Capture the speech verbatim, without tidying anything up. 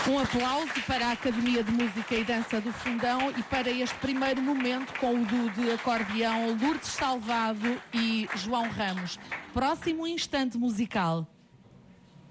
Um aplauso para a Academia de Música e Dança do Fundão e para este primeiro momento com o duo de acordeão Lourdes Salvado e João Ramos. Próximo instante musical.